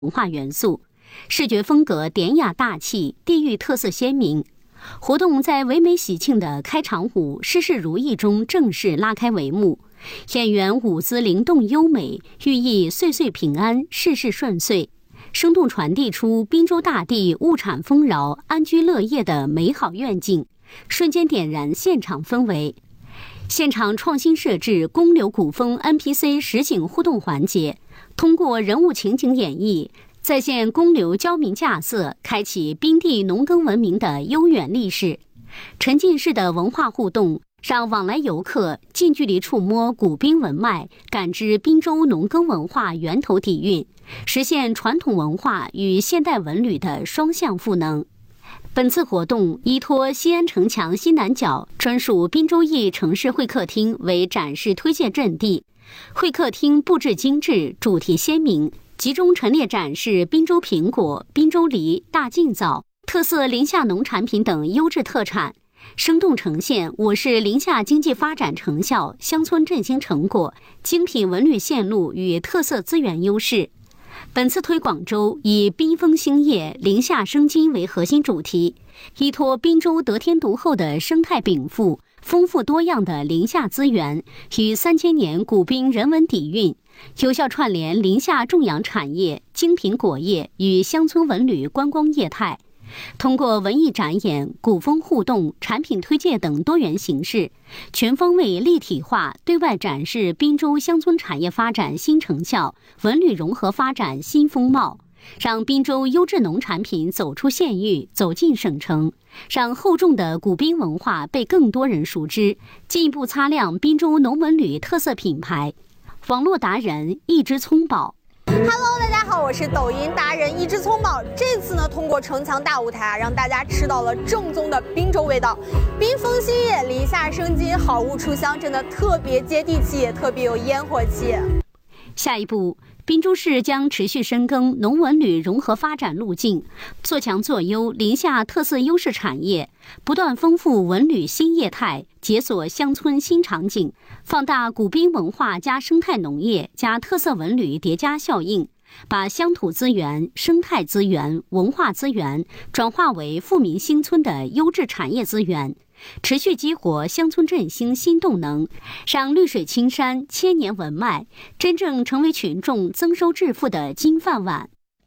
文化元素，视觉风格典雅大气，地域特色鲜明。活动在唯美喜庆的开场舞“事事如意”中正式拉开帷幕。演员舞姿灵动优美，寓意岁岁平安、事事顺遂，生动传递出滨州大地物产丰饶、安居乐业的美好愿景，瞬间点燃现场氛围。现场创新设置公流古风 NPC 实景互动环节，通过人物情景演绎，再现公流交民架色，开启滨地农耕文明的悠远历史。沉浸式的文化互动，让往来游客近距离触摸古滨文脉，感知滨州农耕文化源头底蕴，实现传统文化与现代文旅的双向赋能。本次活动依托西安城墙西南角专属滨州驿城市会客厅为展示推介阵地，会客厅布置精致，主题鲜明，集中陈列展示滨州苹果、滨州梨、大净枣、特色临夏农产品等优质特产，生动呈现我市临夏经济发展成效、乡村振兴成果、精品文旅线路与特色资源优势。本次推广周以滨风兴业、临夏生金为核心主题，依托滨州得天独厚的生态禀赋、丰富多样的临夏资源与3000年古滨人文底蕴，有效串联临夏重养产业、精品果业与乡村文旅观光业态。通过文艺展演、古风互动、产品推介等多元形式，全方位立体化对外展示滨州乡村产业发展新成效、文旅融合发展新风貌，让滨州优质农产品走出县域、走进省城，让厚重的古滨文化被更多人熟知，进一步擦亮滨州农文旅特色品牌。网络达人一只葱宝。 Hello， 大家好，我是抖音达人一只葱宝。这次呢，通过城墙大舞台让大家吃到了正宗的滨州味道。滨风兴业，临夏生金，好物出乡，真的特别接地气，也特别有烟火气。 下一步，滨州市将持续深耕农文旅融合发展路径，做强做优临夏特色优势产业，不断丰富文旅新业态，解锁乡村新场景，放大古滨文化加生态农业加特色文旅叠加效应，把乡土资源、生态资源、文化资源转化为富民兴村的优质产业资源，持续激活乡村振兴新动能，让绿水青山、千年文脉真正成为群众增收致富的金饭碗。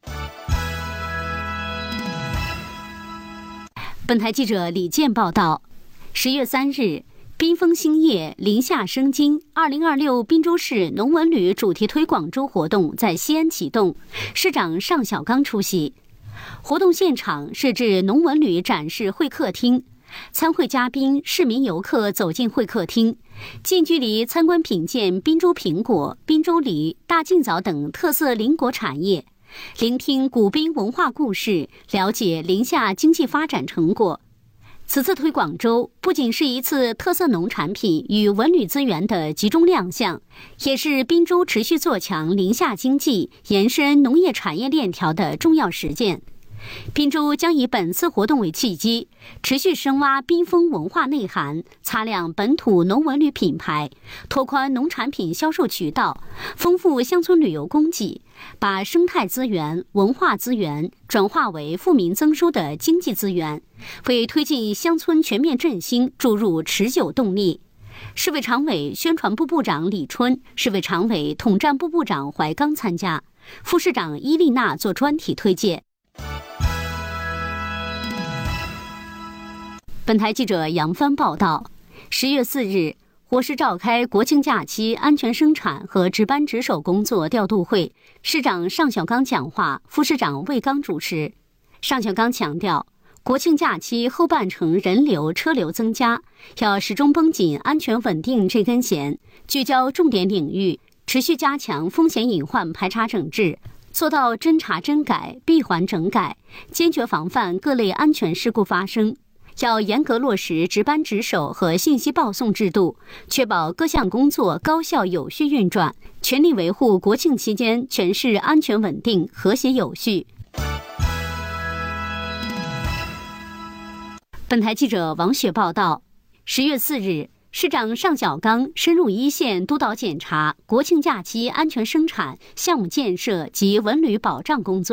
本台记者李健报道，10月3日，滨风兴业，临夏生金2026滨州市农文旅主题推广周活动在西安启动，市长尚小刚出席。活动现场设置农文旅展示会客厅，参会嘉宾、市民游客走进会客厅，近距离参观品鉴滨州苹果、滨州梨、大净枣等特色邻国产业，聆听古滨文化故事，了解临夏经济发展成果。此次推广周不仅是一次特色农产品与文旅资源的集中亮相，也是滨州持续做强临夏经济、延伸农业产业链条的重要实践。滨州将以本次活动为契机，持续深挖滨风文化内涵，擦亮本土农文旅品牌，拓宽农产品销售渠道，丰富乡村旅游供给，把生态资源、文化资源转化为富民增收的经济资源，为推进乡村全面振兴注入持久动力。市委常委、宣传部部长李春、市委常委、统战部部长怀刚参加，副市长伊丽娜做专题推介。本台记者杨帆报道，10月4日，我市召开国庆假期安全生产和值班值守工作调度会，市长尚小刚讲话，副市长魏刚主持。尚小刚强调，国庆假期后半程人流车流增加，要始终绷紧安全稳定这根弦，聚焦重点领域，持续加强风险隐患排查整治，做到侦查侦改、闭环整改，坚决防范各类安全事故发生。要严格落实值班值守和信息报送制度，确保各项工作高效有序运转，全力维护国庆期间全市安全稳定、和谐有序。本台记者王雪报道，10月4日， 市长尚小刚深入一线督导检查国庆假期安全生产、项目建设及文旅保障工作。